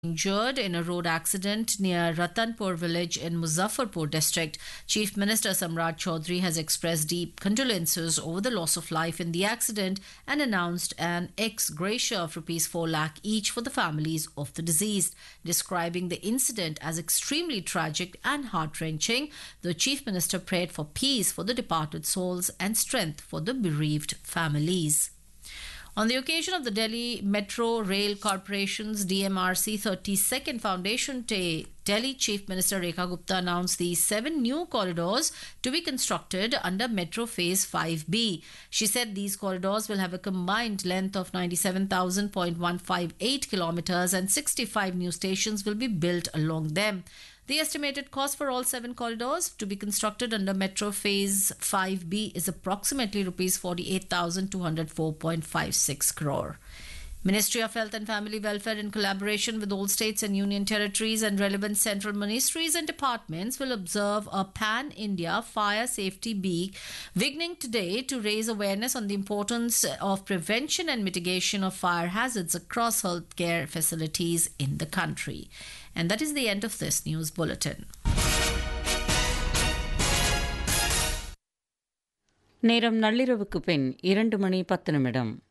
injured in a road accident near Ratanpur village in Muzaffarpur district. Chief Minister Samrat Chaudhary has expressed deep condolences over the loss of life in the accident and announced an ex gratia of rupees 4 lakh each for the families of the deceased. Describing the incident as extremely tragic and heart-wrenching, the Chief Minister prayed for peace for the departed souls and strength for the bereaved families. On the occasion of the Delhi Metro Rail Corporation's DMRC 32nd Foundation Day, Delhi Chief Minister Rekha Gupta announced the 7 new corridors to be constructed under Metro Phase 5B. She said these corridors will have a combined length of 97.158 kilometers and 65 new stations will be built along them. The estimated cost for all 7 corridors to be constructed under Metro Phase 5B is approximately Rs 48,204.56 crore. Ministry of Health and Family Welfare, in collaboration with all states and union territories and relevant central ministries and departments, will observe a pan-India fire safety week beginning today to raise awareness on the importance of prevention and mitigation of fire hazards across healthcare facilities in the country. And that is the end of this news bulletin. நேரம் நள்ளிரவுக்கு பின் 2 மணி 10 நிமிடம்.